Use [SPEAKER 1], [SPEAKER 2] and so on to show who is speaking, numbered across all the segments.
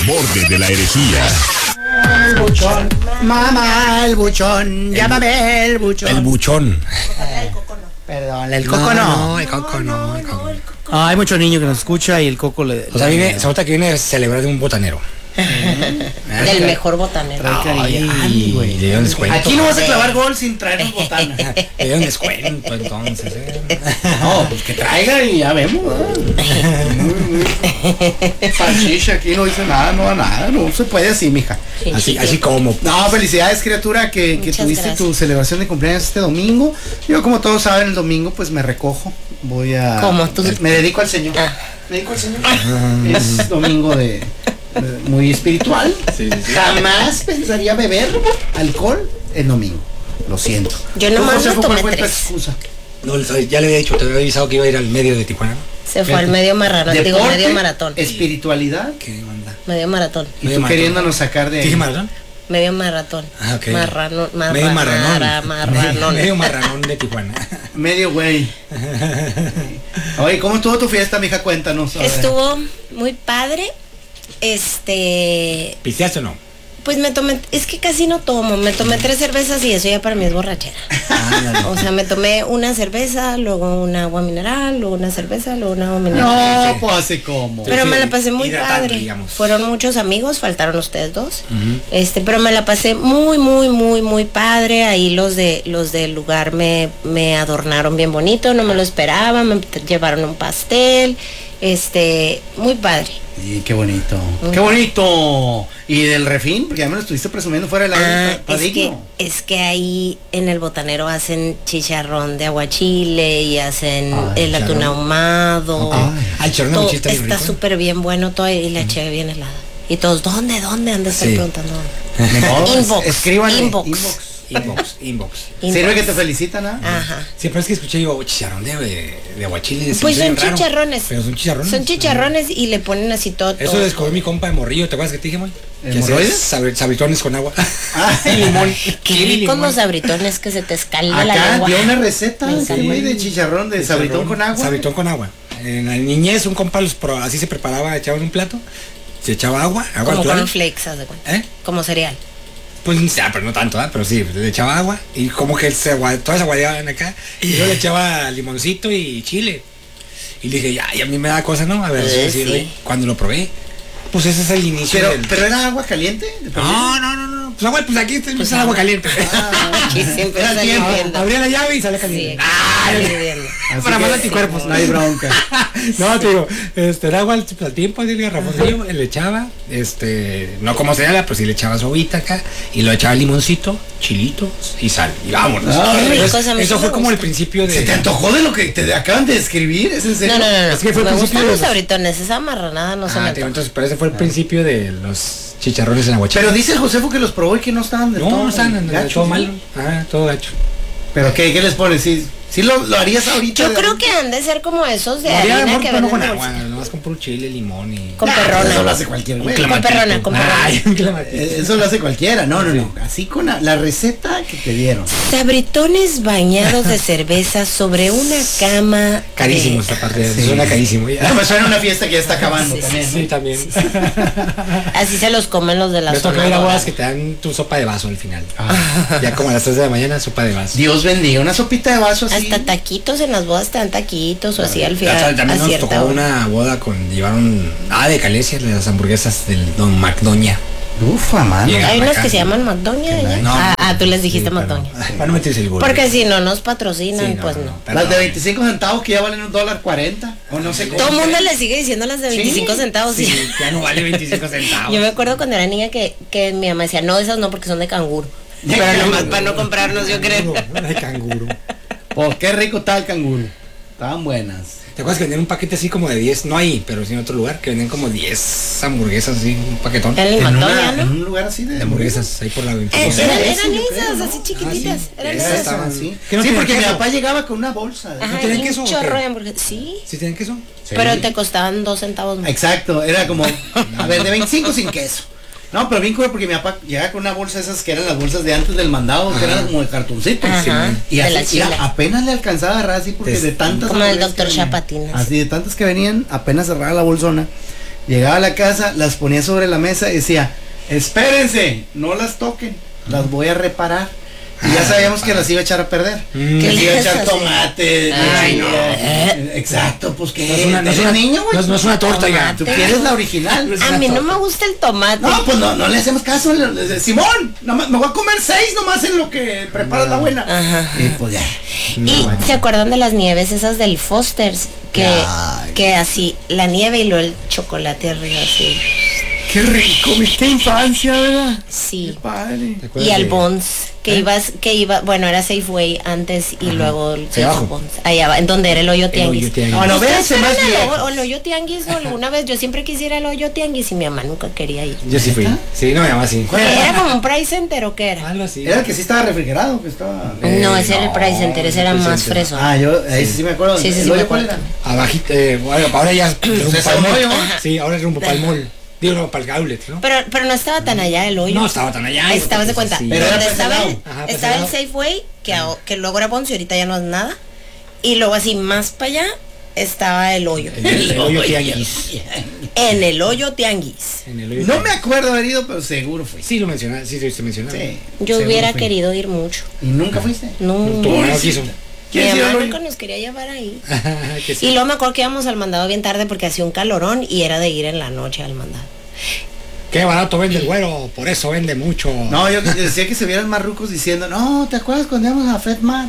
[SPEAKER 1] borde de la herejía.
[SPEAKER 2] El buchón, mamá, el buchón, llámame el buchón.
[SPEAKER 3] El buchón.
[SPEAKER 2] Perdón, el coco no.
[SPEAKER 3] El coco no.
[SPEAKER 2] Hay muchos niños que nos escucha y el coco le...
[SPEAKER 3] O sea, se nota que viene a celebrar de un botanero.
[SPEAKER 4] Del mejor botanero.
[SPEAKER 2] Ay, güey.
[SPEAKER 3] Le dieron descuento.
[SPEAKER 2] Aquí no vas a clavar gol sin traernos botana.
[SPEAKER 3] Le dieron descuento, entonces.
[SPEAKER 2] No, pues que traiga y ya vemos. Salchicha, aquí no dice nada, no da nada. No se puede así, mija.
[SPEAKER 3] Así como.
[SPEAKER 2] No, felicidades, criatura, que tuviste
[SPEAKER 4] gracias.
[SPEAKER 2] tu celebración de cumpleaños este domingo. Yo, como todos saben, el domingo pues me recojo. Voy a...
[SPEAKER 4] ¿Cómo? ¿Tú?
[SPEAKER 2] Me dedico al Señor.
[SPEAKER 4] Ah.
[SPEAKER 2] Me dedico al Señor. Es domingo de muy espiritual.
[SPEAKER 3] Sí.
[SPEAKER 2] Jamás pensaría beber alcohol el domingo. Lo siento.
[SPEAKER 4] Yo
[SPEAKER 2] ¿Tú,
[SPEAKER 4] nomás
[SPEAKER 2] Josefo,
[SPEAKER 4] me
[SPEAKER 2] cuál
[SPEAKER 4] tomé
[SPEAKER 2] fue tu
[SPEAKER 4] 3.
[SPEAKER 2] excusa?
[SPEAKER 3] No, ya le había dicho, te había avisado que iba a ir al medio de Tijuana.
[SPEAKER 4] Se fue al medio marrano, digo
[SPEAKER 2] Deporte,
[SPEAKER 4] medio maratón.
[SPEAKER 2] espiritualidad.
[SPEAKER 3] ¿Qué onda?
[SPEAKER 4] Medio maratón.
[SPEAKER 2] Y
[SPEAKER 3] Medio
[SPEAKER 2] tú
[SPEAKER 3] maratón.
[SPEAKER 2] queriéndonos sacar de
[SPEAKER 3] ¿Dije
[SPEAKER 2] ahí.
[SPEAKER 3] maratón?
[SPEAKER 4] Medio maratón.
[SPEAKER 3] Ah, ok.
[SPEAKER 4] Marrano,
[SPEAKER 3] Medio marranón.
[SPEAKER 4] marranón.
[SPEAKER 3] Medio marranón de Tijuana.
[SPEAKER 2] Medio güey. Oye, ¿cómo estuvo tu fiesta, mija? Cuéntanos. A ver.
[SPEAKER 4] Estuvo muy padre.
[SPEAKER 3] ¿Pisteaste o no?
[SPEAKER 4] Pues me tomé, es que casi no tomo, me tomé 3 cervezas y eso ya para mí es borrachera. O sea, me tomé una cerveza, luego una agua mineral, luego una cerveza, luego una agua mineral.
[SPEAKER 2] No, pues así como.
[SPEAKER 4] Pero me la pasé muy
[SPEAKER 3] hidratante,
[SPEAKER 4] padre.
[SPEAKER 3] digamos.
[SPEAKER 4] Fueron muchos amigos, faltaron ustedes dos. Pero me la pasé muy padre. Ahí los del lugar me adornaron bien bonito, no me lo esperaba, me llevaron un pastel. Muy padre.
[SPEAKER 2] Y qué bonito. ¡Qué bonito! ¿Y del refín? Porque ya me lo estuviste presumiendo fuera del aire.
[SPEAKER 4] Es que ahí en el botanero hacen chicharrón de aguachile y hacen el atún
[SPEAKER 3] chicharrón.
[SPEAKER 4] ahumado.
[SPEAKER 3] El chicharrón de
[SPEAKER 4] Todo
[SPEAKER 3] aguachile está bien
[SPEAKER 4] está
[SPEAKER 3] rico.
[SPEAKER 4] súper bien bueno todo y la cheve bien helada. Y todos, ¿dónde han de estar
[SPEAKER 3] Sí.
[SPEAKER 4] preguntando?
[SPEAKER 2] Inbox. Escríbanle.
[SPEAKER 4] Inbox.
[SPEAKER 3] Inbox.
[SPEAKER 2] Sirve que te felicitan, ¿ah?
[SPEAKER 4] Ajá.
[SPEAKER 3] Sí, pero es que escuché yo chicharrón de aguachile.
[SPEAKER 4] Pues
[SPEAKER 3] se me
[SPEAKER 4] son
[SPEAKER 3] hizo bien raro.
[SPEAKER 4] chicharrones.
[SPEAKER 3] Pero son chicharrones.
[SPEAKER 4] Son chicharrones y le ponen así todo.
[SPEAKER 3] Eso descubrió mi compa de morrillo, ¿te acuerdas que te dije, muy? Que hacía
[SPEAKER 2] ¿Hemorroides?
[SPEAKER 3] sabritones con agua.
[SPEAKER 2] Y limón.
[SPEAKER 4] Qué
[SPEAKER 3] Chile y
[SPEAKER 4] ricos
[SPEAKER 3] limón.
[SPEAKER 4] los abritones que se te escalda la
[SPEAKER 2] Acá
[SPEAKER 4] lengua.
[SPEAKER 2] dio una receta,
[SPEAKER 4] Me encanta.
[SPEAKER 2] güey, de chicharrón, de sabritón con agua.
[SPEAKER 3] Sabritón con agua. En la niñez un compa así se preparaba, echaba en un plato, se echaba agua
[SPEAKER 4] Como
[SPEAKER 3] natural.
[SPEAKER 4] con flakes, haz de cuenta.
[SPEAKER 3] ¿Eh?
[SPEAKER 4] Como cereal.
[SPEAKER 3] Pues pero no tanto, pero sí, le echaba agua y como que todas se aguadeaban acá y yo le echaba limoncito y chile. Y le dije, y a mí me da cosa, ¿no? A ver,
[SPEAKER 4] Sí.
[SPEAKER 3] cuando lo probé, pues ese es el inicio
[SPEAKER 2] Pero era agua caliente.
[SPEAKER 3] No, pues agua, pues aquí está agua caliente.
[SPEAKER 4] Aquí siempre
[SPEAKER 2] Era
[SPEAKER 4] está
[SPEAKER 2] tiempo.
[SPEAKER 4] lloviendo.
[SPEAKER 3] Abría la llave y sale
[SPEAKER 4] Sí,
[SPEAKER 3] caliente.
[SPEAKER 4] aquí está lloviendo.
[SPEAKER 2] Así
[SPEAKER 3] Para
[SPEAKER 2] que,
[SPEAKER 3] más anticuerpos.
[SPEAKER 2] No hay bronca.
[SPEAKER 3] No, te digo, era agua al tiempo, así le Ramoncillo, le echaba, no como cereal, pues sí le echaba su agüita acá, y lo echaba limoncito, chilitos y sal, y vámonos.
[SPEAKER 2] Qué
[SPEAKER 4] rico,
[SPEAKER 3] Entonces,
[SPEAKER 4] a mí sí
[SPEAKER 3] eso
[SPEAKER 4] me
[SPEAKER 3] fue como el
[SPEAKER 4] gusta.
[SPEAKER 3] principio de...
[SPEAKER 2] ¿Se te antojó de lo que te acaban de describir? ¿Es en serio?
[SPEAKER 4] No.
[SPEAKER 3] Es que fue el
[SPEAKER 4] Me
[SPEAKER 3] principio
[SPEAKER 4] gustan
[SPEAKER 3] de
[SPEAKER 4] los
[SPEAKER 3] los-
[SPEAKER 4] abritones, esa marranada no se me
[SPEAKER 3] Ah,
[SPEAKER 4] antoja.
[SPEAKER 3] entonces, pero ese fue el principio de los chicharrones en aguachile.
[SPEAKER 2] Pero dice el Josefo que los probó y que no estaban del todo.
[SPEAKER 3] No estaban
[SPEAKER 2] gachos,
[SPEAKER 3] todo
[SPEAKER 2] ¿sí?
[SPEAKER 3] malo. Todo gacho.
[SPEAKER 2] ¿Pero qué les pones? ¿Sí lo harías ahorita?
[SPEAKER 4] Yo creo que han de ser como esos de
[SPEAKER 3] Haría
[SPEAKER 4] harina
[SPEAKER 3] amor,
[SPEAKER 4] que
[SPEAKER 3] pero no
[SPEAKER 4] venden
[SPEAKER 3] con
[SPEAKER 4] en
[SPEAKER 3] agua,
[SPEAKER 4] bolsita.
[SPEAKER 3] nomás con puro chile, limón y...
[SPEAKER 4] Con
[SPEAKER 2] Eso lo
[SPEAKER 4] perrona.
[SPEAKER 2] hace cualquier güey.
[SPEAKER 4] Con perrona, con perrona.
[SPEAKER 3] Ay, un clamatito.
[SPEAKER 2] Eso lo hace cualquiera. No. Así con la receta que te dieron.
[SPEAKER 4] Sabritones bañados de cerveza sobre una cama.
[SPEAKER 3] Carísimo
[SPEAKER 4] de-
[SPEAKER 3] esta parte,
[SPEAKER 2] Sí.
[SPEAKER 3] suena carísimo.
[SPEAKER 2] Eso me suena a una fiesta que ya está acabando
[SPEAKER 4] Sí,
[SPEAKER 2] también.
[SPEAKER 3] Sí, también.
[SPEAKER 4] Así se los comen los de la
[SPEAKER 3] Me
[SPEAKER 4] zona.
[SPEAKER 3] toca ir a bodas
[SPEAKER 4] dorada.
[SPEAKER 3] que te dan tu sopa de vaso al final. Ya como a las 3 de la mañana, sopa de vaso.
[SPEAKER 2] Dios bendiga. Una sopita de vaso así.
[SPEAKER 4] Hasta taquitos en las bodas te dan taquitos o así al final.
[SPEAKER 3] También
[SPEAKER 4] A
[SPEAKER 3] nos
[SPEAKER 4] cierta
[SPEAKER 3] tocó
[SPEAKER 4] hora.
[SPEAKER 3] una boda llevaron de Calesia, de las hamburguesas del Don Macdoña.
[SPEAKER 2] Ufa, mano.
[SPEAKER 3] Llega.
[SPEAKER 4] Hay unas
[SPEAKER 3] acá.
[SPEAKER 4] que se llaman McDonald's. ¿ya?
[SPEAKER 3] No,
[SPEAKER 4] Tú les dijiste
[SPEAKER 3] sí,
[SPEAKER 4] McDonald's.
[SPEAKER 3] Para no meterse el gol.
[SPEAKER 4] Porque si no nos patrocinan,
[SPEAKER 3] Sí,
[SPEAKER 4] pues no.
[SPEAKER 3] pero
[SPEAKER 2] Las de
[SPEAKER 3] no.
[SPEAKER 2] 25 centavos que ya valen $1.40. O no sé cómo.
[SPEAKER 4] Todo el mundo le sigue diciendo las de 25 centavos.
[SPEAKER 3] Sí,
[SPEAKER 4] sí.
[SPEAKER 3] ya no vale 25 centavos.
[SPEAKER 4] Yo me acuerdo cuando era niña que mi mamá decía, no, esas no porque son de canguro. Pero nomás para no comprarnos, yo creo.
[SPEAKER 3] De canguro.
[SPEAKER 2] Pues qué rico está el canguro. Estaban buenas.
[SPEAKER 3] ¿Te acuerdas que vendían un paquete así como de 10? No ahí, pero sí en otro lugar, que vendían como 10 hamburguesas así, un paquetón.
[SPEAKER 4] Era el
[SPEAKER 2] En
[SPEAKER 4] McDonald's,
[SPEAKER 2] en
[SPEAKER 4] ¿no?
[SPEAKER 2] un lugar así de
[SPEAKER 3] De hamburguesas, ahí por la 25.
[SPEAKER 2] Pues era
[SPEAKER 4] Eran
[SPEAKER 2] eso, yo creo,
[SPEAKER 4] esas,
[SPEAKER 2] ¿no?
[SPEAKER 4] así chiquititas.
[SPEAKER 3] Ah, sí.
[SPEAKER 4] Eran
[SPEAKER 3] Esas
[SPEAKER 4] esas.
[SPEAKER 2] Estaban así.
[SPEAKER 3] ¿Que no
[SPEAKER 2] Sí,
[SPEAKER 3] tenían
[SPEAKER 2] porque mi
[SPEAKER 3] queso?
[SPEAKER 2] papá llegaba con una bolsa.
[SPEAKER 4] Ajá,
[SPEAKER 3] tenían
[SPEAKER 4] y
[SPEAKER 3] queso
[SPEAKER 4] un
[SPEAKER 3] o
[SPEAKER 4] chorro
[SPEAKER 3] qué?
[SPEAKER 4] de hamburguesas. Sí,
[SPEAKER 3] ¿Sí tienen queso?
[SPEAKER 2] Sí.
[SPEAKER 4] pero te costaban 2 centavos más.
[SPEAKER 2] Exacto, era como, a ver, de 25 sin queso. No, pero bien cool porque mi papá llegaba con una bolsa esas que eran las bolsas de antes del mandado, que eran como de cartoncitos.
[SPEAKER 4] Ajá,
[SPEAKER 2] Y
[SPEAKER 4] de
[SPEAKER 2] así,
[SPEAKER 4] la
[SPEAKER 2] mira,
[SPEAKER 4] chila.
[SPEAKER 2] apenas le alcanzaba a agarrar así porque
[SPEAKER 3] Es
[SPEAKER 2] de tantas
[SPEAKER 4] como el
[SPEAKER 2] hamburguesas
[SPEAKER 4] Dr.
[SPEAKER 2] que venían.
[SPEAKER 4] Chapatinas.
[SPEAKER 2] Así de tantas que venían, apenas cerraba la bolsona. Llegaba a la casa, las ponía sobre la mesa y decía, espérense, no las toquen, las voy a reparar. Y ya sabíamos que las iba a echar a perder. Que les iba a echar tomate.
[SPEAKER 4] Ay,
[SPEAKER 2] no. Exacto, pues que
[SPEAKER 3] No es una, no es
[SPEAKER 2] eres
[SPEAKER 3] una-
[SPEAKER 2] niño, güey.
[SPEAKER 3] no es una torta, ya.
[SPEAKER 2] Tú quieres la original.
[SPEAKER 4] A mí no me gusta el tomate.
[SPEAKER 2] No, pues no le hacemos caso. Simón, me voy a comer 6 nomás en lo que preparas la buena.
[SPEAKER 4] Ajá.
[SPEAKER 2] Y pues ya.
[SPEAKER 4] Y se acuerdan de las nieves esas del Foster's,
[SPEAKER 2] Ay.
[SPEAKER 4] que así la nieve y luego el chocolate arriba así.
[SPEAKER 2] Qué rico, qué infancia, ¿verdad?
[SPEAKER 4] Sí.
[SPEAKER 2] Padre.
[SPEAKER 3] ¿Te acuerdas
[SPEAKER 4] Y al
[SPEAKER 3] de-
[SPEAKER 4] Bonds, que iba, bueno, era Safeway antes y luego el
[SPEAKER 3] Allá abajo.
[SPEAKER 4] Bonds. Allá va, en donde era el hoyo tianguis.
[SPEAKER 3] hoyo tianguis.
[SPEAKER 2] Bueno,
[SPEAKER 4] ¿Ustedes
[SPEAKER 2] véanse
[SPEAKER 4] fueron
[SPEAKER 2] más
[SPEAKER 4] al
[SPEAKER 2] viejos.
[SPEAKER 4] o el hoyo tianguis? No, alguna vez yo siempre quisiera el hoyo tianguis y mi mamá nunca quería ir.
[SPEAKER 3] Yo sí fui. Sí, no me llama así.
[SPEAKER 4] ¿Era como un Price Center o qué era?
[SPEAKER 3] Algo así.
[SPEAKER 2] Era el que sí estaba refrigerado, que estaba.
[SPEAKER 4] No, ese era el Price Center, ese era
[SPEAKER 3] Price
[SPEAKER 4] más
[SPEAKER 3] Center.
[SPEAKER 4] freso.
[SPEAKER 2] Ah, yo, ahí sí me acuerdo.
[SPEAKER 4] Sí, sí,
[SPEAKER 2] ¿El
[SPEAKER 4] sí,
[SPEAKER 2] hoyo
[SPEAKER 4] me
[SPEAKER 2] cuál
[SPEAKER 4] acuerdo.
[SPEAKER 2] era?
[SPEAKER 3] Abajito, bueno, ahora ya es rumbo
[SPEAKER 2] Se
[SPEAKER 3] para el mall.
[SPEAKER 2] hoyo.
[SPEAKER 3] Sí, ahora es rumbo para el mall. Digo, no, para el outlet, ¿no?
[SPEAKER 4] Pero no estaba tan allá el hoyo.
[SPEAKER 3] No estaba tan allá.
[SPEAKER 4] Estabas de cuenta.
[SPEAKER 3] Sí.
[SPEAKER 2] Pero era
[SPEAKER 4] Donde estaba el,
[SPEAKER 2] presionado.
[SPEAKER 3] Ajá,
[SPEAKER 4] estaba el
[SPEAKER 3] presionado.
[SPEAKER 4] Safeway, que luego era Bonds y ahorita ya no es nada. Y luego así más para allá estaba el hoyo.
[SPEAKER 3] El hoyo tianguis.
[SPEAKER 4] En el hoyo tianguis.
[SPEAKER 3] En el hoyo
[SPEAKER 2] No me
[SPEAKER 3] tianguis.
[SPEAKER 2] acuerdo haber ido, pero seguro fui.
[SPEAKER 3] Sí, lo mencionaste, sí, se mencionaba.
[SPEAKER 2] Sí,
[SPEAKER 4] Yo
[SPEAKER 2] seguro
[SPEAKER 4] hubiera
[SPEAKER 2] fui.
[SPEAKER 4] querido ir mucho.
[SPEAKER 2] ¿Y nunca fuiste?
[SPEAKER 4] No.
[SPEAKER 3] Tu mamá no quiso.
[SPEAKER 4] Mi
[SPEAKER 2] ¿Quieres ir
[SPEAKER 4] mamá
[SPEAKER 2] al hoyo?
[SPEAKER 4] nunca nos quería llevar ahí.
[SPEAKER 3] Que sí.
[SPEAKER 4] Y luego me acuerdo que íbamos al mandado bien tarde porque hacía un calorón y era de ir en la noche al mandado.
[SPEAKER 3] Qué barato vende el güero, por eso vende mucho.
[SPEAKER 2] No, yo decía que se vieran más rucos diciendo, no, ¿te acuerdas cuando íbamos a Fedmar?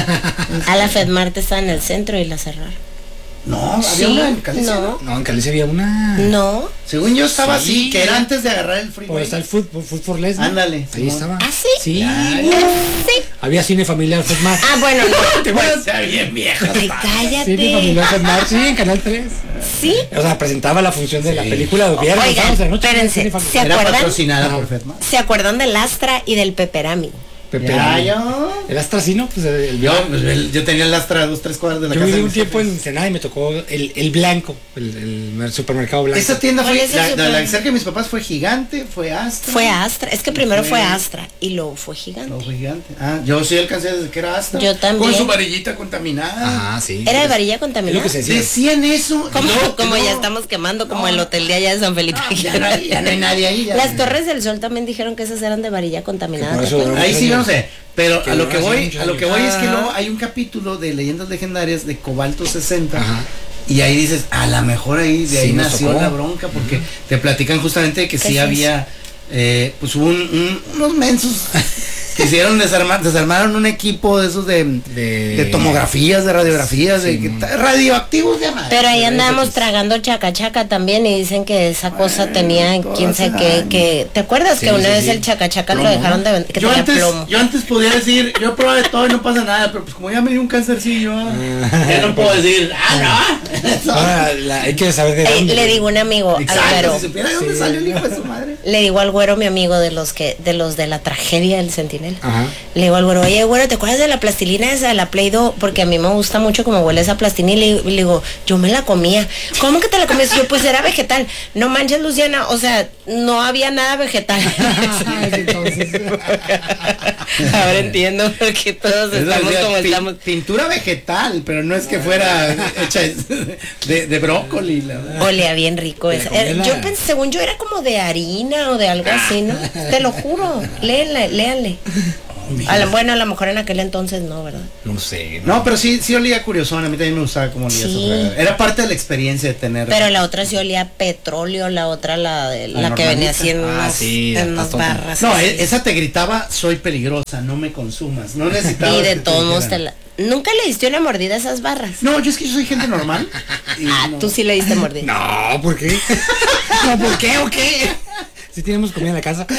[SPEAKER 4] A la FedMart está en el centro y la cerraron.
[SPEAKER 2] No, había
[SPEAKER 4] Sí,
[SPEAKER 2] una en Calicia,
[SPEAKER 4] no.
[SPEAKER 2] ¿no?
[SPEAKER 3] No, en Calicia había una.
[SPEAKER 4] No.
[SPEAKER 2] Según yo estaba
[SPEAKER 3] Sí,
[SPEAKER 2] así, que era
[SPEAKER 3] ya.
[SPEAKER 2] antes de agarrar el
[SPEAKER 3] Por
[SPEAKER 2] freeway.
[SPEAKER 3] está el food for less. ¿no?
[SPEAKER 2] Ándale,
[SPEAKER 3] Ahí
[SPEAKER 2] Simón.
[SPEAKER 3] estaba.
[SPEAKER 4] ¿Ah, sí?
[SPEAKER 3] Sí.
[SPEAKER 2] Ya,
[SPEAKER 4] Sí.
[SPEAKER 3] Había cine familiar Fedmar.
[SPEAKER 4] Ah, bueno, no.
[SPEAKER 2] Te voy a hacer bien viejo.
[SPEAKER 4] Ay,
[SPEAKER 3] Cine
[SPEAKER 4] cállate.
[SPEAKER 3] familiar Fedmar, sí, en Canal 3.
[SPEAKER 4] Sí.
[SPEAKER 3] O sea, presentaba la función de la película de viernes.
[SPEAKER 4] Oigan,
[SPEAKER 3] sábados de la noche,
[SPEAKER 4] espérense,
[SPEAKER 3] cine familiar.
[SPEAKER 4] ¿se
[SPEAKER 2] Era
[SPEAKER 4] acuerdan?
[SPEAKER 2] patrocinada
[SPEAKER 3] Ajá.
[SPEAKER 2] por Fedmar.
[SPEAKER 4] ¿Se acuerdan del Astra y del Peperami?
[SPEAKER 3] Pepe
[SPEAKER 2] Ya,
[SPEAKER 3] Ami.
[SPEAKER 2] yo.
[SPEAKER 3] El Astracino, pues el
[SPEAKER 2] Yo tenía el Astra a 2-3 cuadras de la
[SPEAKER 3] Yo
[SPEAKER 2] casa.
[SPEAKER 3] viví
[SPEAKER 2] de
[SPEAKER 3] un
[SPEAKER 2] mis
[SPEAKER 3] tiempo
[SPEAKER 2] jefes.
[SPEAKER 3] en Ensenada y me tocó el blanco, el supermercado blanco.
[SPEAKER 2] Esa tienda
[SPEAKER 4] ¿Cuál
[SPEAKER 2] fue,
[SPEAKER 4] es el
[SPEAKER 2] la
[SPEAKER 4] super-
[SPEAKER 2] cerca de mis papás fue Gigante, fue Astra.
[SPEAKER 4] Fue Astra. Es que primero
[SPEAKER 2] Fue-
[SPEAKER 4] fue Astra y luego fue Gigante.
[SPEAKER 2] No, fue Gigante. Ah, yo sí alcancé desde que era Astra.
[SPEAKER 4] Yo también.
[SPEAKER 2] Con su varillita contaminada.
[SPEAKER 3] Ajá, sí.
[SPEAKER 4] Era de varilla
[SPEAKER 3] Es lo
[SPEAKER 4] contaminada.
[SPEAKER 3] que se decía.
[SPEAKER 2] Decían eso.
[SPEAKER 4] Como,
[SPEAKER 2] No,
[SPEAKER 4] como
[SPEAKER 2] no.
[SPEAKER 4] ya estamos quemando, como
[SPEAKER 2] No.
[SPEAKER 4] el hotel de allá de San Felipe.
[SPEAKER 2] Ya no hay nadie ahí. ya.
[SPEAKER 4] Las Torres del Sol también dijeron que esas eran de varilla contaminada.
[SPEAKER 3] por
[SPEAKER 4] ¿te
[SPEAKER 3] eso
[SPEAKER 4] acuerdas?
[SPEAKER 2] Ahí sí, no sé. Pero
[SPEAKER 3] Que
[SPEAKER 2] a lo
[SPEAKER 3] no
[SPEAKER 2] que
[SPEAKER 3] hace
[SPEAKER 2] voy,
[SPEAKER 3] muchos
[SPEAKER 2] a lo que
[SPEAKER 3] años.
[SPEAKER 2] voy es que
[SPEAKER 4] Ah.
[SPEAKER 2] luego hay un capítulo de Leyendas Legendarias de Cobalto 60.
[SPEAKER 3] Ajá.
[SPEAKER 2] Y ahí dices, a lo mejor ahí de
[SPEAKER 3] Sí,
[SPEAKER 2] ahí
[SPEAKER 3] nos
[SPEAKER 2] nació
[SPEAKER 3] tocó.
[SPEAKER 2] la bronca, porque te platican justamente de que
[SPEAKER 4] ¿Qué
[SPEAKER 2] sí
[SPEAKER 4] es
[SPEAKER 2] había, pues hubo unos mensos que hicieron desarmaron un equipo de esos de tomografías, de radiografías,
[SPEAKER 3] Sí,
[SPEAKER 2] de
[SPEAKER 3] no.
[SPEAKER 2] radioactivos de madre.
[SPEAKER 4] Pero ahí
[SPEAKER 2] De
[SPEAKER 4] andábamos
[SPEAKER 2] esos.
[SPEAKER 4] tragando chaca chaca también y dicen que esa cosa tenía
[SPEAKER 2] todas
[SPEAKER 4] quién sabe
[SPEAKER 2] eran.
[SPEAKER 4] qué. ¿Te acuerdas
[SPEAKER 3] Sí,
[SPEAKER 4] que una
[SPEAKER 3] sí,
[SPEAKER 4] vez
[SPEAKER 3] sí.
[SPEAKER 4] el chaca chaca lo
[SPEAKER 3] Plomo,
[SPEAKER 4] dejaron de vender? Que
[SPEAKER 2] Yo
[SPEAKER 4] tenía
[SPEAKER 2] antes,
[SPEAKER 4] plomo.
[SPEAKER 2] yo antes podía decir, yo probé de todo y no pasa nada, pero pues como ya me dio un cáncercillo, ya no puedo decir, no.
[SPEAKER 3] Ahora hay que saber de dónde.
[SPEAKER 4] Le digo a un amigo, al
[SPEAKER 2] Exacto,
[SPEAKER 4] güero,
[SPEAKER 2] si supiera de dónde
[SPEAKER 3] Sí.
[SPEAKER 2] salió el hijo de su madre.
[SPEAKER 4] le digo al güero, mi amigo de los de la tragedia del Centinela.
[SPEAKER 3] Ajá.
[SPEAKER 4] Le digo al güero, oye güero, ¿te acuerdas de la plastilina esa, de la Play-Doh? Porque a mí me gusta mucho como huele esa plastilina y le digo, yo me la comía. ¿Cómo que te la comías? Yo, pues era vegetal. No manches, Luciana, o sea, no había nada vegetal.
[SPEAKER 3] Entonces,
[SPEAKER 4] Ahora entiendo por qué todos
[SPEAKER 2] Es
[SPEAKER 4] estamos
[SPEAKER 2] decir,
[SPEAKER 4] como estamos.
[SPEAKER 2] Pintura vegetal, pero no es que fuera hecha de brócoli. La verdad.
[SPEAKER 4] Olía bien rico esa.
[SPEAKER 3] comí la-
[SPEAKER 4] Yo pensé, según yo era como de harina o de algo así, ¿no? Te lo juro. Léanle. Bueno, a lo mejor en aquel entonces no, ¿verdad?
[SPEAKER 3] no sé.
[SPEAKER 2] No, pero sí olía curiosón, a mí también me gustaba cómo olía
[SPEAKER 4] Sí.
[SPEAKER 2] eso. Era parte de la experiencia de tener.
[SPEAKER 4] Pero la otra sí olía a petróleo, la otra la que
[SPEAKER 2] normalita.
[SPEAKER 4] venía así en
[SPEAKER 3] Ah,
[SPEAKER 4] unas,
[SPEAKER 3] sí,
[SPEAKER 4] en
[SPEAKER 3] la
[SPEAKER 4] unas
[SPEAKER 3] pastota.
[SPEAKER 4] barras.
[SPEAKER 2] No,
[SPEAKER 4] así.
[SPEAKER 2] esa te gritaba, soy peligrosa, no me consumas. No necesitaba.
[SPEAKER 4] Y de todos modos te la... ¿Nunca le diste una mordida a esas barras?
[SPEAKER 2] No, yo es que yo soy gente normal. y
[SPEAKER 4] Ah,
[SPEAKER 2] no.
[SPEAKER 4] tú sí le diste mordida.
[SPEAKER 3] No, ¿por qué? No, ¿por qué o qué? Si teníamos comida en la casa.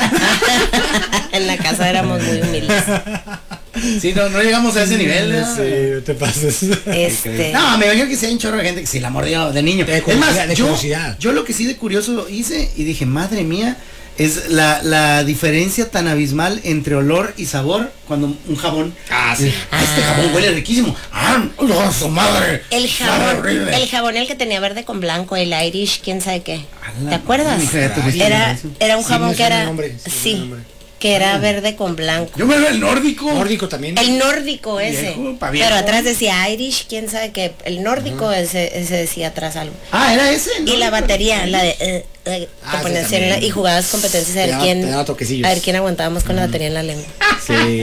[SPEAKER 4] En la casa éramos muy humildes.
[SPEAKER 2] Sí, no llegamos a ese nivel. ¿no?
[SPEAKER 3] Sí, no te pases.
[SPEAKER 2] No, me imagino que sí hay un chorro de gente que sí la mordió de niño.
[SPEAKER 3] De
[SPEAKER 2] Es más,
[SPEAKER 3] curiosidad.
[SPEAKER 2] yo lo que sí de curioso hice y dije, madre mía, es la diferencia tan abismal entre olor y sabor cuando un jabón.
[SPEAKER 3] Ah, sí.
[SPEAKER 2] Este jabón huele riquísimo. ¡Oh, su madre!
[SPEAKER 4] El
[SPEAKER 2] Sabe
[SPEAKER 4] jabón,
[SPEAKER 2] horrible.
[SPEAKER 4] el que tenía verde con blanco, el Irish, quién sabe qué.
[SPEAKER 2] la
[SPEAKER 4] ¿Te acuerdas?
[SPEAKER 2] madre, hija, ya te fuiste
[SPEAKER 4] Era
[SPEAKER 2] de eso.
[SPEAKER 4] un
[SPEAKER 3] Sí,
[SPEAKER 4] jabón
[SPEAKER 3] me
[SPEAKER 4] que
[SPEAKER 3] suena
[SPEAKER 4] era...
[SPEAKER 3] el nombre, sí me suena el
[SPEAKER 4] Sí.
[SPEAKER 3] nombre.
[SPEAKER 4] que era verde con blanco.
[SPEAKER 2] Yo me veo el nórdico.
[SPEAKER 3] Nórdico también.
[SPEAKER 4] El nórdico ese.
[SPEAKER 2] Viejo,
[SPEAKER 4] Pero atrás decía Irish, quién sabe qué. El nórdico ese decía atrás algo.
[SPEAKER 2] Ah, era ese.
[SPEAKER 4] Y la batería, la de te ponías
[SPEAKER 3] sí, también.
[SPEAKER 4] y jugabas competencias a ver
[SPEAKER 3] Te daba toquecillos.
[SPEAKER 4] a ver quién aguantábamos con la batería en la lengua.
[SPEAKER 3] Sí.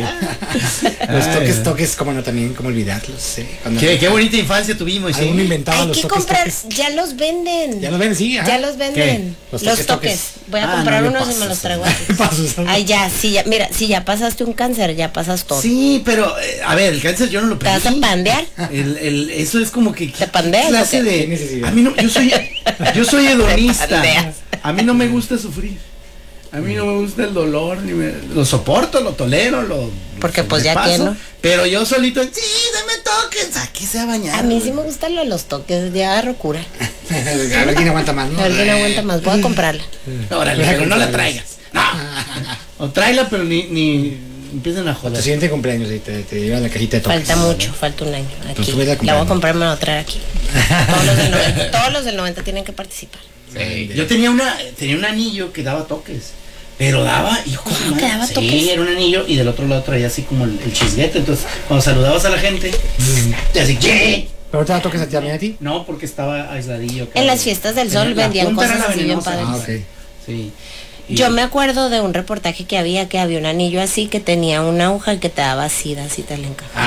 [SPEAKER 3] Los toques, como no, también, como olvidarlos, sí.
[SPEAKER 2] Qué bonita infancia tuvimos,
[SPEAKER 3] Alguno
[SPEAKER 2] sí.
[SPEAKER 3] inventaba
[SPEAKER 4] Hay
[SPEAKER 3] los
[SPEAKER 4] que
[SPEAKER 3] toques.
[SPEAKER 4] comprar, ya los venden.
[SPEAKER 3] Ya los ven, sí.
[SPEAKER 4] Ya los venden.
[SPEAKER 3] ¿Qué?
[SPEAKER 4] Los toques. Voy a comprar
[SPEAKER 2] no,
[SPEAKER 4] unos
[SPEAKER 2] yo
[SPEAKER 4] y me los
[SPEAKER 2] paso,
[SPEAKER 4] traigo
[SPEAKER 2] sí.
[SPEAKER 4] aquí.
[SPEAKER 3] Pasos.
[SPEAKER 4] Ay, ya, sí, ya, mira, si ya pasaste un cáncer, ya pasas todo.
[SPEAKER 2] Sí, pero a ver, el cáncer yo no lo
[SPEAKER 4] ¿Te vas a
[SPEAKER 2] pedí.
[SPEAKER 4] pandear?
[SPEAKER 2] Eso es como que
[SPEAKER 4] ¿Te pandeas
[SPEAKER 2] clase
[SPEAKER 4] o qué?
[SPEAKER 2] de
[SPEAKER 3] ¿Qué necesidad?
[SPEAKER 2] a mí no, yo soy hedonista.
[SPEAKER 4] pandeas.
[SPEAKER 2] A mí no me gusta sufrir. A mí no me gusta el dolor, lo soporto, lo tolero,
[SPEAKER 4] Porque pues ya
[SPEAKER 2] sobrepaso,
[SPEAKER 4] que no.
[SPEAKER 2] Pero yo solito, sí, dame toques, aquí se va a bañar.
[SPEAKER 4] A mí sí me gustan los toques, ya agarro cura.
[SPEAKER 3] A ver quién aguanta más, ¿no?
[SPEAKER 4] A ver quién aguanta más, voy a comprarla.
[SPEAKER 2] Órale, pero no la traigas. No. O tráela, pero ni empiecen a
[SPEAKER 3] Tu
[SPEAKER 2] joder.
[SPEAKER 3] siguiente cumpleaños y te llevan la cajita de toques.
[SPEAKER 4] Falta mucho, falta un año. Aquí.
[SPEAKER 3] Pues súbete a
[SPEAKER 4] La voy a
[SPEAKER 3] comprarla.
[SPEAKER 4] comprar, me la voy a traer aquí. Todos los del 90 tienen que participar.
[SPEAKER 2] Sí. Yo tenía un anillo que daba toques. Pero daba, hijo de
[SPEAKER 4] ¿Cómo
[SPEAKER 2] madre.
[SPEAKER 4] que daba
[SPEAKER 2] Sí,
[SPEAKER 4] toques?
[SPEAKER 2] era un anillo y del otro lado traía así como el chisguete. Entonces, cuando saludabas a la gente, te así, ¿qué?
[SPEAKER 3] ¿Pero te da toques a ti también a ti?
[SPEAKER 2] No, porque estaba aisladillo. acá.
[SPEAKER 4] En las fiestas del sol
[SPEAKER 2] La
[SPEAKER 4] vendían
[SPEAKER 2] punta era
[SPEAKER 4] cosas
[SPEAKER 2] la
[SPEAKER 4] así bien
[SPEAKER 2] venenosa.
[SPEAKER 4] padres.
[SPEAKER 3] Ah, ok.
[SPEAKER 2] Sí. Y-
[SPEAKER 4] Yo me acuerdo de un reportaje que había un anillo así que tenía una aguja que te daba sida, así te le encajaba.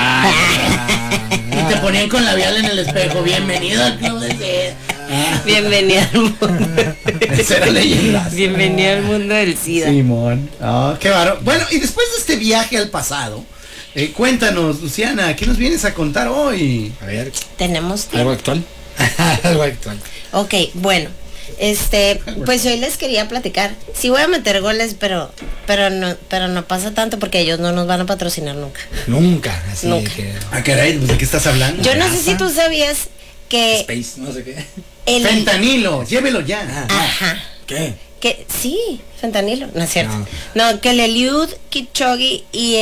[SPEAKER 2] Y te ponían con labial en el espejo. Bienvenido al club de SED.
[SPEAKER 4] Bienvenida al mundo.
[SPEAKER 2] Esa era leyenda.
[SPEAKER 4] Bienvenida al mundo del SIDA.
[SPEAKER 2] Simón. Ah, qué bárbaro. Bueno, y después de este viaje al pasado, cuéntanos, Luciana, ¿qué nos vienes a contar hoy?
[SPEAKER 3] A ver,
[SPEAKER 4] Tenemos
[SPEAKER 3] ¿algo
[SPEAKER 4] tiempo.
[SPEAKER 3] actual? Algo actual.
[SPEAKER 4] Ok, bueno. Pues hoy les quería platicar. Sí voy a meter goles, pero no pasa tanto porque ellos no nos van a patrocinar nunca.
[SPEAKER 3] Nunca, así
[SPEAKER 4] Nunca.
[SPEAKER 3] de que...
[SPEAKER 2] Ah, caray, ¿de qué estás hablando?
[SPEAKER 4] Yo no sé si tú sabías que
[SPEAKER 3] Space, no sé qué.
[SPEAKER 4] el
[SPEAKER 2] Fentanilo, llévelo ya.
[SPEAKER 4] ajá,
[SPEAKER 3] ¿Qué?
[SPEAKER 4] que sí, fentanilo, no es cierto.
[SPEAKER 3] No.
[SPEAKER 4] No, que el Eliud Kipchoge y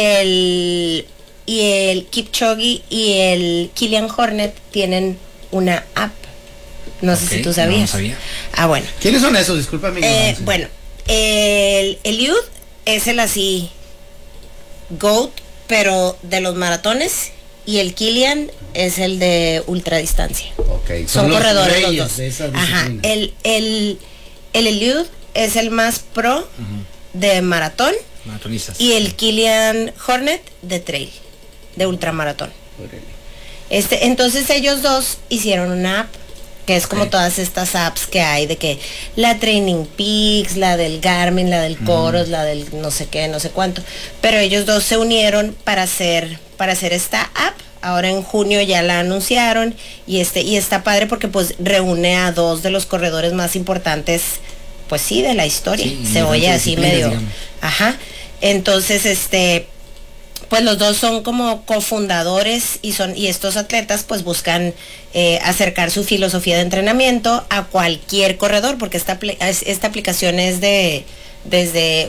[SPEAKER 4] el Kipchoge y el Kilian Hornet tienen una app. No sé
[SPEAKER 3] Ok,
[SPEAKER 4] si tú sabías.
[SPEAKER 3] no sabía.
[SPEAKER 4] Ah, bueno.
[SPEAKER 2] ¿Quiénes son esos? Disculpa mi ignorancia.
[SPEAKER 4] Bueno, el Eliud es el así GOAT, pero de los maratones, y el Kilian es el de ultradistancia.
[SPEAKER 2] Ok,
[SPEAKER 4] Son
[SPEAKER 2] los
[SPEAKER 4] corredores los
[SPEAKER 2] reyes
[SPEAKER 4] dos.
[SPEAKER 2] de esa
[SPEAKER 4] Ajá.
[SPEAKER 2] disciplina.
[SPEAKER 4] El Eliud es el más pro de maratón
[SPEAKER 3] Maratonistas.
[SPEAKER 4] y el Kilian Hornet de trail, de ultramaratón.
[SPEAKER 2] Órale.
[SPEAKER 4] Entonces ellos dos hicieron una app que es como
[SPEAKER 3] Ok.
[SPEAKER 4] todas estas apps que hay de que la Training Peaks, la del Garmin, la del Coros, la del no sé qué, no sé cuánto, pero ellos dos se unieron para hacer esta app. Ahora en junio ya la anunciaron y está padre porque pues reúne a dos de los corredores más importantes, pues sí, de la historia.
[SPEAKER 3] Sí,
[SPEAKER 4] Se oye
[SPEAKER 3] diferentes
[SPEAKER 4] así
[SPEAKER 3] disciplinas,
[SPEAKER 4] medio.
[SPEAKER 3] digamos.
[SPEAKER 4] Ajá. Entonces pues los dos son como cofundadores y estos atletas pues buscan acercar su filosofía de entrenamiento a cualquier corredor, porque esta aplicación es desde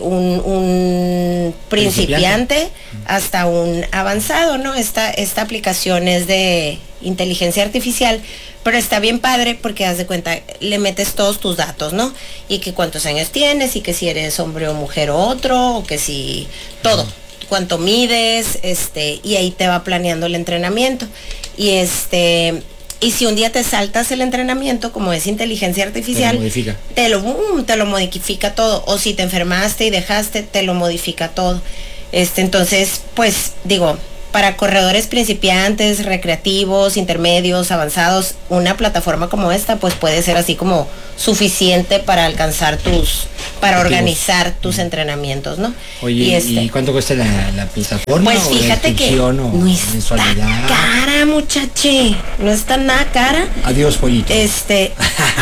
[SPEAKER 4] un principiante hasta un avanzado, ¿no? Esta aplicación es de inteligencia artificial, pero está bien padre porque haz de cuenta, le metes todos tus datos, ¿no? Y que cuántos años tienes, y que si eres hombre o mujer o otro, o que si todo. Cuánto mides, y ahí te va planeando el entrenamiento. Y si un día te saltas el entrenamiento, como es inteligencia artificial,
[SPEAKER 3] modifica.
[SPEAKER 4] te lo modifica todo. O si te enfermaste y dejaste, te lo modifica todo. Entonces, pues digo, para corredores principiantes, recreativos, intermedios, avanzados, una plataforma como esta pues puede ser así como suficiente para alcanzar para organizar tus entrenamientos, ¿no?
[SPEAKER 3] Oye, ¿y cuánto cuesta la plataforma?
[SPEAKER 4] Pues
[SPEAKER 3] o la
[SPEAKER 4] fíjate que
[SPEAKER 3] inscripción, o
[SPEAKER 4] no está
[SPEAKER 3] mensualidad?
[SPEAKER 4] cara, muchache, no está nada cara.
[SPEAKER 3] Adiós, pollito.
[SPEAKER 4] Digo,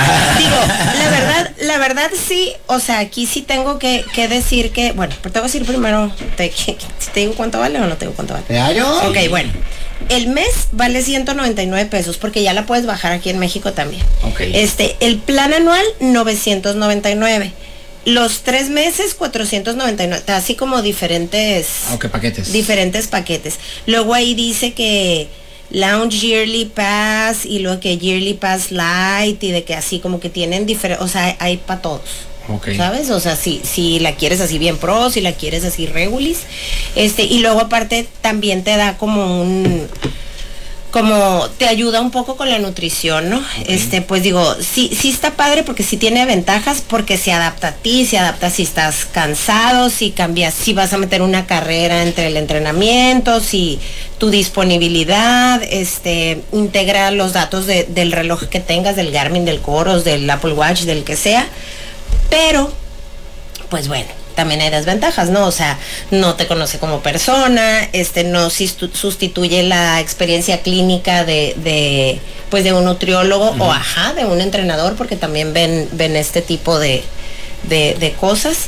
[SPEAKER 4] la verdad sí, o sea, aquí sí tengo que decir que, bueno, pero te voy a decir primero, si te digo cuánto vale o no te digo cuánto vale.
[SPEAKER 2] ¿Claro?
[SPEAKER 4] Ok, bueno. El mes vale 199 pesos porque ya la puedes bajar aquí en México también.
[SPEAKER 3] Ok.
[SPEAKER 4] El plan anual 999. Los 3 meses 499, así como diferentes
[SPEAKER 3] ¿qué paquetes?
[SPEAKER 4] diferentes paquetes. Luego ahí dice que Lounge Yearly Pass y luego que Yearly Pass Light y de que así como que tienen diferentes, o sea, hay para todos.
[SPEAKER 3] Okay.
[SPEAKER 4] ¿Sabes? O sea, si la quieres así bien pro, si la quieres así regulis. Y luego aparte también te da como te ayuda un poco con la nutrición, ¿no?
[SPEAKER 3] Okay.
[SPEAKER 4] Pues digo, sí está padre porque sí tiene ventajas, porque se adapta a ti, se adapta si estás cansado, si cambias, si vas a meter una carrera entre el entrenamiento, si tu disponibilidad, integra los datos del reloj que tengas, del Garmin, del Coros, del Apple Watch, del que sea, pero, pues bueno, también hay desventajas, ¿no? O sea, no te conoce como persona, no sustituye la experiencia clínica de un nutriólogo o de un entrenador, porque también ven este tipo de cosas.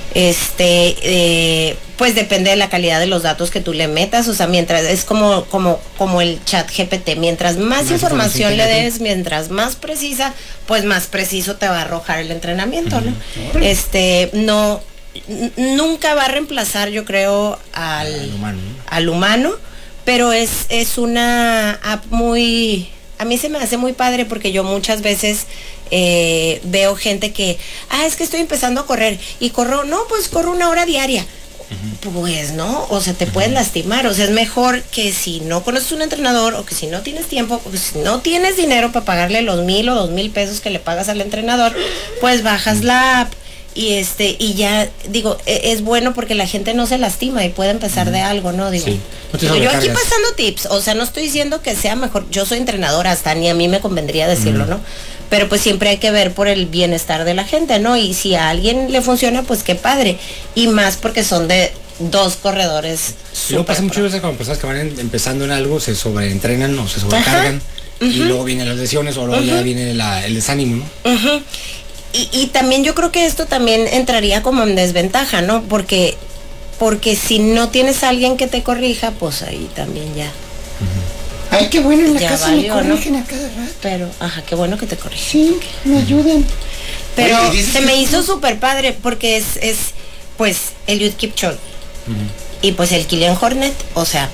[SPEAKER 4] Pues depende de la calidad de los datos que tú le metas, o sea, mientras es como el chat GPT, mientras más información le des, mientras más precisa, pues más preciso te va a arrojar el entrenamiento, ¿no? Nunca va a reemplazar, yo creo, al humano, pero es una app a mí se me hace muy padre porque yo muchas veces veo gente que, es que estoy empezando a correr y corro 1 hora diaria. Pues no, o sea, te puedes lastimar, o sea, es mejor que si no conoces un entrenador o que si no tienes tiempo, o que si no tienes dinero para pagarle los 1,000 o 2,000 pesos que le pagas al entrenador, pues bajas la app. Y ya digo, es bueno porque la gente no se lastima y puede empezar de algo, ¿no? Digo,
[SPEAKER 3] sí.
[SPEAKER 4] yo aquí pasando tips, o sea, no estoy diciendo que sea mejor, yo soy entrenadora, hasta ni a mí me convendría decirlo, ¿no? Pero pues siempre hay que ver por el bienestar de la gente, ¿no? Y si a alguien le funciona, pues qué padre. Y más porque son de 2 corredores.
[SPEAKER 3] Luego pasa muchas veces con personas que van empezando en algo, se sobreentrenan o se sobrecargan, y luego vienen las lesiones o luego ya viene el desánimo, ¿no?
[SPEAKER 4] Y también yo creo que esto también entraría como en desventaja, ¿no? Porque si no tienes a alguien que te corrija, pues ahí también ya.
[SPEAKER 2] Ay, qué bueno, en la casa
[SPEAKER 4] valió,
[SPEAKER 2] me corrigen,
[SPEAKER 4] ¿no?
[SPEAKER 2] a cada rato.
[SPEAKER 4] Pero, qué bueno que te corrigen.
[SPEAKER 2] Sí, me ayudan.
[SPEAKER 4] Pero
[SPEAKER 2] Oye,
[SPEAKER 4] se me hizo súper padre porque es pues Eliud Kipchoge y pues el Kilian Jornet, o sea,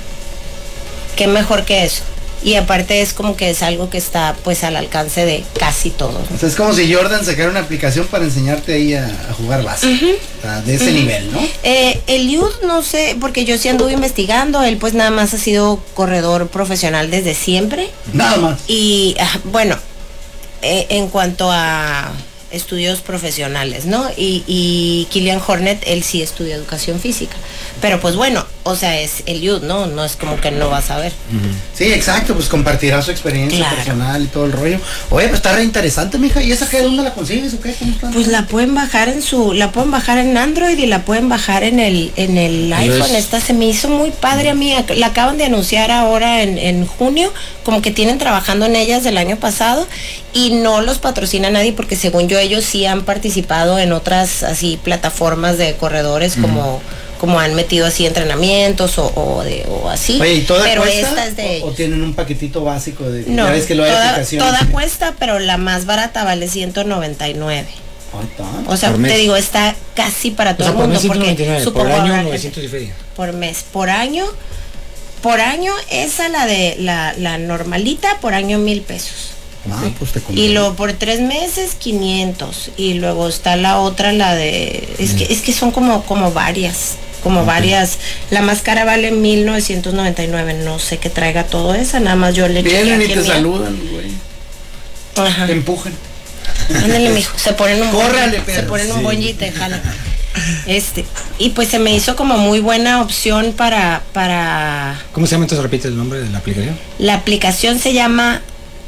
[SPEAKER 4] qué mejor que eso. Y aparte es como que es algo que está pues al alcance de casi todos.
[SPEAKER 2] O sea, es como si Jordan sacara una aplicación para enseñarte ahí a jugar básquet. O sea, de ese nivel, ¿no?
[SPEAKER 4] Eliud, no sé, porque yo sí anduve investigando, él pues nada más ha sido corredor profesional desde siempre.
[SPEAKER 2] Nada más.
[SPEAKER 4] Y bueno, en cuanto a estudios profesionales, ¿no? Y Kilian Jornet, él sí estudia educación física. Pero pues bueno, o sea, es Eliud, ¿no? No es como que no vas a ver.
[SPEAKER 2] Sí, exacto, pues compartirá su experiencia personal y todo el rollo. Oye, pues está re interesante, mija. ¿Y esa qué? ¿Dónde la consigues o qué? ¿Cómo está?
[SPEAKER 4] Pues la pueden bajar en Android y la pueden bajar en el iPhone. Esta se me hizo muy padre a mí. La acaban de anunciar ahora en junio, como que tienen trabajando en ellas del año pasado y no los patrocina nadie porque según yo ellos sí han participado en otras así plataformas de corredores como han metido así entrenamientos o así.
[SPEAKER 2] Oye, ¿y toda
[SPEAKER 4] pero
[SPEAKER 2] cuesta?
[SPEAKER 4] Esta es de ellos.
[SPEAKER 2] ¿O tienen un paquetito básico de
[SPEAKER 4] No,
[SPEAKER 2] ya ves que lo hay aplicaciones?
[SPEAKER 4] Toda cuesta, pero la más barata vale 199.
[SPEAKER 2] Ahí está.
[SPEAKER 4] O sea, te digo, está casi para todo el mundo. Porque
[SPEAKER 3] por año 900 y feria.
[SPEAKER 4] Por mes. Por año, esa la de la normalita, por año 1,000 pesos.
[SPEAKER 2] Pues te conviene.
[SPEAKER 4] Y luego por 3 meses 500. Y luego está la otra, la de es que son como varias. Varias. La más cara vale 1,999. No sé qué traiga todo esa, nada más yo le
[SPEAKER 2] vienen y te saludan, güey.
[SPEAKER 4] Ajá.
[SPEAKER 2] Te empujan.
[SPEAKER 4] Ándale, mijo. Se ponen un
[SPEAKER 2] Córrale,
[SPEAKER 4] se ponen un bonji y te jalan. Y pues se me hizo como muy buena opción para
[SPEAKER 3] ¿Cómo se llama? Entonces repite el nombre de la aplicación.
[SPEAKER 4] La aplicación se llama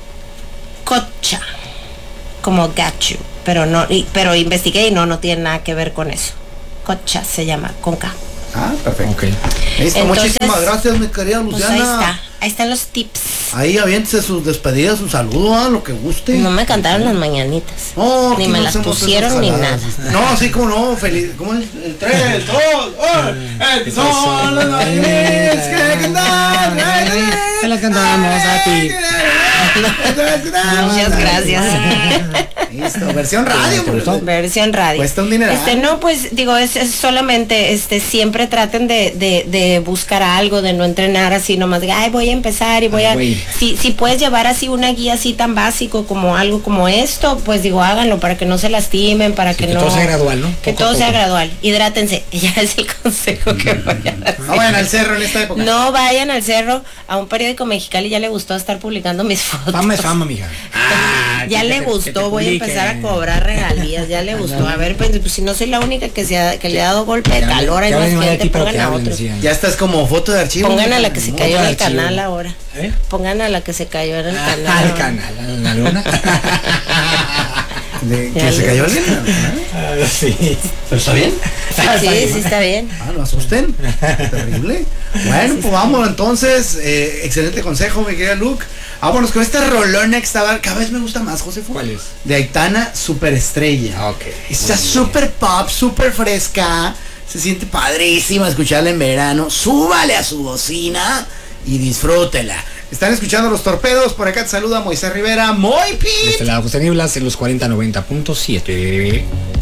[SPEAKER 4] Kocha, como Gachu, pero investigué y no tiene nada que ver con eso. Kocha se llama, con K.
[SPEAKER 2] Perfecto.
[SPEAKER 3] Okay.
[SPEAKER 2] Listo,
[SPEAKER 4] Entonces,
[SPEAKER 2] muchísimas gracias, mi querida Luciana.
[SPEAKER 4] Ahí están los tips.
[SPEAKER 2] Ahí aviéntese sus despedidas, un saludo, lo que guste.
[SPEAKER 4] No me cantaron las mañanitas.
[SPEAKER 2] No,
[SPEAKER 4] ni me las pusieron ni nada.
[SPEAKER 2] No, sí, como no, feliz. ¿Cómo es? El 3, 2, 1. Son las mañanitas que cantan.
[SPEAKER 3] Se las cantamos a ti.
[SPEAKER 4] Muchas gracias.
[SPEAKER 2] Listo, versión radio.
[SPEAKER 3] ¿Te gustó?
[SPEAKER 4] Versión radio.
[SPEAKER 2] Cuesta un dineral.
[SPEAKER 4] No, pues digo, es solamente, siempre traten de buscar algo, de no entrenar así nomás, de, ay, voy a empezar y voy a... Si puedes llevar así una guía así tan básico como algo como esto, pues digo, háganlo para que no se lastimen, para que no...
[SPEAKER 3] todo sea gradual, ¿no?
[SPEAKER 4] Que todo sea gradual. Hidrátense, ya es el consejo que voy a dar.
[SPEAKER 2] No vayan al cerro en esta época.
[SPEAKER 4] No vayan al cerro. A un periódico Mexicali ya le gustó estar publicando mis fotos.
[SPEAKER 3] Fama es fama, mija.
[SPEAKER 4] Ya le gustó, voy a empezar a cobrar regalías, ya le gustó. A ver, pues si no soy la única que le ha dado golpe de calor, hay más gente, pongan a otros.
[SPEAKER 2] Ya estás como foto de archivo.
[SPEAKER 4] Pongan a la que se cayó en el canal ahora. Pongan a la que se cayó en el canal.
[SPEAKER 3] Al canal, a la luna.
[SPEAKER 2] ¿Que se cayó alguien?
[SPEAKER 3] Sí.
[SPEAKER 2] ¿Pero está bien?
[SPEAKER 4] Sí, está bien.
[SPEAKER 2] No asusten. Terrible. Bueno, pues vámonos entonces. Excelente consejo, mi querida Luke. Vámonos con esta rolona que estaba. Cada vez me gusta más, Josefu.
[SPEAKER 3] ¿Cuál es?
[SPEAKER 2] De Aitana, Superestrella.
[SPEAKER 3] Ok.
[SPEAKER 2] Está súper pop, súper fresca. Se siente padrísima escucharla en verano. Súbale a su bocina y disfrútela. Están escuchando Los Torpedos. Por acá te saluda Moisés Rivera. Muy Pit.
[SPEAKER 3] Desde la José Nieblas en los 4090.7.